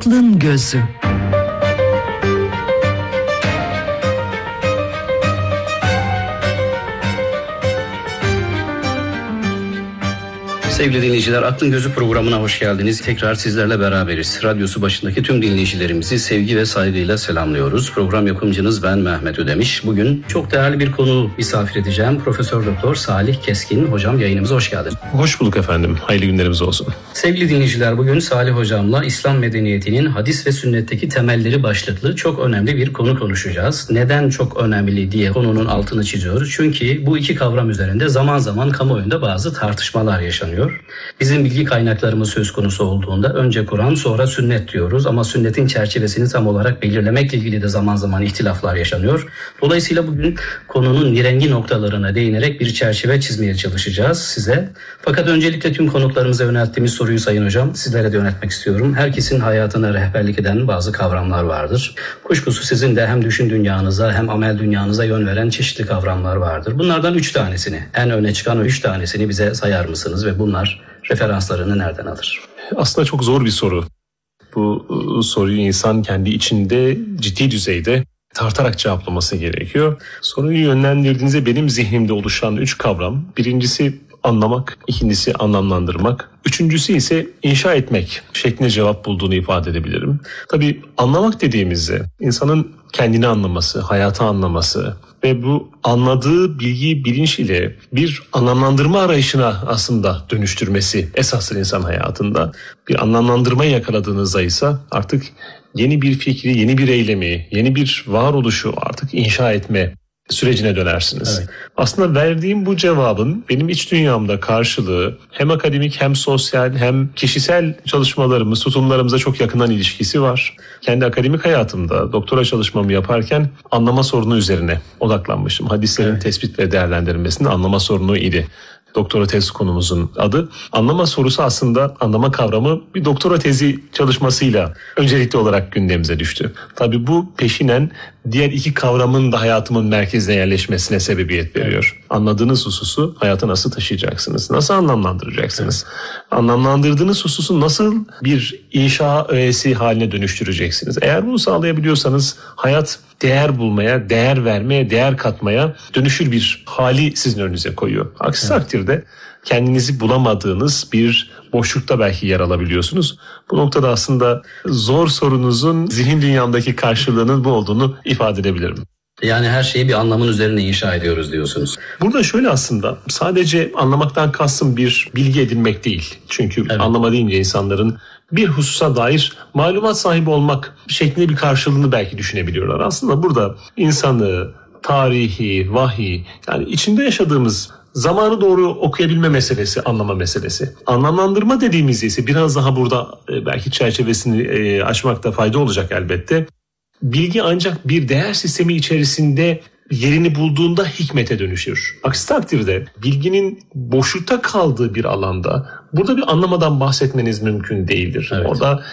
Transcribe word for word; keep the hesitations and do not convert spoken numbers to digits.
Aklın Gözü. Sevgili dinleyiciler, Aklın Gözü programına hoş geldiniz. Tekrar sizlerle beraberiz. Radyosu başındaki tüm dinleyicilerimizi sevgi ve saygıyla selamlıyoruz. Program yapımcınız ben Mehmet Ödemiş. Bugün çok değerli bir konu misafir edeceğim. Profesör Doktor Salih Keskin hocam, yayınımıza hoş geldin. Hoş bulduk efendim. Hayırlı günlerimiz olsun. Sevgili dinleyiciler, bugün Salih hocamla İslam medeniyetinin hadis ve sünnetteki temelleri başlıklı çok önemli bir konu konuşacağız. Neden çok önemli diye konunun altını çiziyoruz. Çünkü bu iki kavram üzerinde zaman zaman kamuoyunda bazı tartışmalar yaşanıyor. Bizim bilgi kaynaklarımız söz konusu olduğunda önce Kur'an sonra sünnet diyoruz ama sünnetin çerçevesini tam olarak belirlemekle ilgili de zaman zaman ihtilaflar yaşanıyor. Dolayısıyla bugün konunun nirengi noktalarına değinerek bir çerçeve çizmeye çalışacağız size. Fakat öncelikle tüm konuklarımıza yönelttiğimiz soruyu Sayın Hocam sizlere de yöneltmek istiyorum. Herkesin hayatına rehberlik eden bazı kavramlar vardır. Kuşkusuz sizin de hem düşün dünyanıza hem amel dünyanıza yön veren çeşitli kavramlar vardır. Bunlardan üç tanesini, en öne çıkan o üç tanesini bize sayar mısınız ve bunlar referanslarını nereden alır? Aslında çok zor bir soru. Bu soruyu insan kendi içinde ciddi düzeyde tartarak cevaplaması gerekiyor. Soruyu yönlendirdiğinizde benim zihnimde oluşan üç kavram. Birincisi anlamak, ikincisi anlamlandırmak, üçüncüsü ise inşa etmek şeklinde cevap bulduğunu ifade edebilirim. Tabii anlamak dediğimizde insanın kendini anlaması, hayatı anlaması ve bu anladığı bilgiyi bilinç ile bir anlamlandırma arayışına aslında dönüştürmesi esastır insan hayatında. Bir anlamlandırmayı yakaladığınızda ise artık yeni bir fikri, yeni bir eylemi, yeni bir varoluşu artık inşa etme sürecine dönersiniz. Evet. Aslında verdiğim bu cevabın benim iç dünyamda karşılığı hem akademik hem sosyal hem kişisel çalışmalarımız, tutumlarımıza çok yakından ilişkisi var. Kendi akademik hayatımda doktora çalışmamı yaparken anlama sorunu üzerine odaklanmıştım. Hadislerin evet. tespit ve değerlendirilmesinde anlama sorunu idi. Doktora tez konumuzun adı. Anlama sorusu aslında anlama kavramı bir doktora tezi çalışmasıyla öncelikli olarak gündemimize düştü. Tabii bu peşinen diğer iki kavramın da hayatımın merkezine yerleşmesine sebebiyet veriyor. Anladığınız hususu hayata nasıl taşıyacaksınız? Nasıl anlamlandıracaksınız? Anlamlandırdığınız hususu nasıl bir inşa öğesi haline dönüştüreceksiniz? Eğer bunu sağlayabiliyorsanız hayat değer bulmaya, değer vermeye, değer katmaya dönüşür bir hali sizin önünüze koyuyor. Aksi evet. takdirde kendinizi bulamadığınız bir boşlukta belki yer alabiliyorsunuz. Bu noktada aslında zor sorunuzun zihin dünyamdaki karşılığının bu olduğunu ifade edebilirim. Yani her şeyi bir anlamın üzerine inşa ediyoruz diyorsunuz. Burada şöyle aslında sadece anlamaktan kastım bir bilgi edinmek değil. Çünkü evet. anlama deyince insanların bir hususa dair malumat sahibi olmak şeklinde bir karşılığını belki düşünebiliyorlar. Aslında burada insanı, tarihi, vahiy yani içinde yaşadığımız zamanı doğru okuyabilme meselesi, anlama meselesi. Anlamlandırma dediğimizde ise biraz daha burada belki çerçevesini açmakta fayda olacak elbette. Bilgi ancak bir değer sistemi içerisinde yerini bulduğunda hikmete dönüşür. Aksi takdirde bilginin boşlukta kaldığı bir alanda burada bir anlamadan bahsetmeniz mümkün değildir. Evet. Orada